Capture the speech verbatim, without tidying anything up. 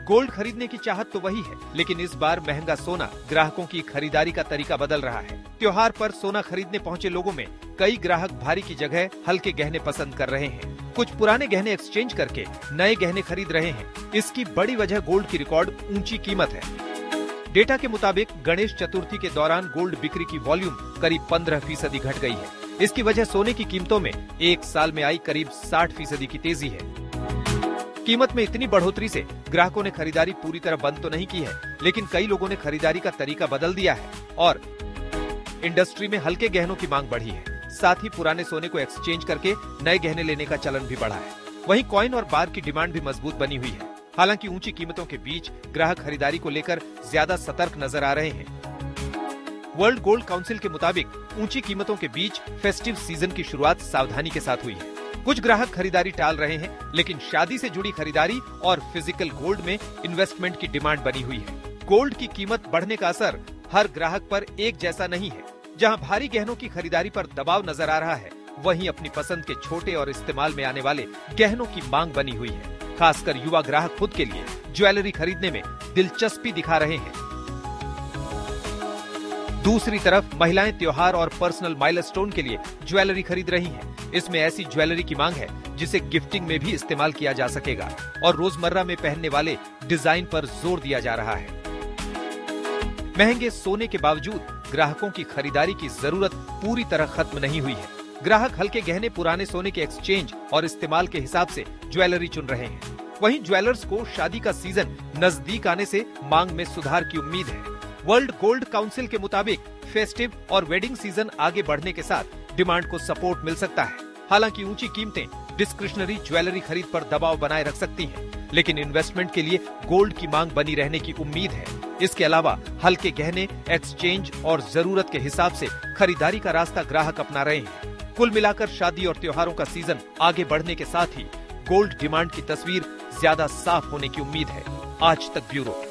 Gold खरीदने की चाहत तो वही है, लेकिन इस बार महंगा सोना ग्राहकों की खरीदारी का तरीका बदल रहा है। त्योहार पर सोना खरीदने पहुंचे लोगों में कई ग्राहक भारी की जगह हल्के गहने पसंद कर रहे हैं। कुछ पुराने गहने एक्सचेंज करके नए गहने खरीद रहे हैं। इसकी बड़ी वजह गोल्ड की रिकॉर्ड ऊंची कीमत है। डेटा के मुताबिक गणेश चतुर्थी के दौरान गोल्ड बिक्री की वॉल्यूम करीब पंद्रह फीसदी घट गई है। इसकी वजह सोने की कीमतों में एक साल में आई करीब साठ फीसदी की तेजी है। कीमत में इतनी बढ़ोतरी से ग्राहकों ने खरीदारी पूरी तरह बंद तो नहीं की है, लेकिन कई लोगों ने खरीदारी का तरीका बदल दिया है और इंडस्ट्री में हल्के गहनों की मांग बढ़ी है। साथ ही पुराने सोने को एक्सचेंज करके नए गहने लेने का चलन भी बढ़ा है। वहीं कॉइन और बार की डिमांड भी मजबूत बनी हुई है। हालांकि ऊंची कीमतों के बीच ग्राहक खरीदारी को लेकर ज्यादा सतर्क नजर आ रहे हैं। वर्ल्ड गोल्ड काउंसिल के मुताबिक ऊंची कीमतों के बीच फेस्टिव सीजन की शुरुआत सावधानी के साथ हुई है। कुछ ग्राहक खरीदारी टाल रहे हैं, लेकिन शादी से जुड़ी खरीदारी और फिजिकल गोल्ड में इन्वेस्टमेंट की डिमांड बनी हुई है। गोल्ड की कीमत बढ़ने का असर हर ग्राहक पर एक जैसा नहीं है। जहां भारी गहनों की खरीदारी पर दबाव नजर आ रहा है, वहीं अपनी पसंद के छोटे और इस्तेमाल में आने वाले गहनों की मांग बनी हुई है। खासकर युवा ग्राहक खुद के लिए ज्वेलरी खरीदने में दिलचस्पी दिखा रहे हैं। दूसरी तरफ महिलाएं त्योहार और पर्सनल माइलस्टोन के लिए ज्वेलरी खरीद रही हैं। इसमें ऐसी ज्वेलरी की मांग है जिसे गिफ्टिंग में भी इस्तेमाल किया जा सकेगा और रोजमर्रा में पहनने वाले डिजाइन पर जोर दिया जा रहा है। महंगे सोने के बावजूद ग्राहकों की खरीदारी की जरूरत पूरी तरह खत्म नहीं हुई है। ग्राहक हल्के गहने पुराने सोने के एक्सचेंज और इस्तेमाल के हिसाब से ज्वेलरी चुन रहे हैं। वहीं ज्वेलर्स को शादी का सीजन नजदीक आने से मांग में सुधार की उम्मीद है। वर्ल्ड गोल्ड काउंसिल के मुताबिक फेस्टिव और वेडिंग सीजन आगे बढ़ने के साथ डिमांड को सपोर्ट मिल सकता है। हालांकि ऊंची कीमतें डिस्क्रिशनरी ज्वेलरी खरीद पर दबाव बनाए रख सकती हैं, लेकिन इन्वेस्टमेंट के लिए गोल्ड की मांग बनी रहने की उम्मीद है। इसके अलावा हल्के गहने, एक्सचेंज और जरूरत के हिसाब से खरीदारी का रास्ता ग्राहक अपना रहे हैं। कुल मिलाकर शादी और त्योहारों का सीजन आगे बढ़ने के साथ ही गोल्ड डिमांड की तस्वीर ज्यादा साफ होने की उम्मीद है। आज तक ब्यूरो।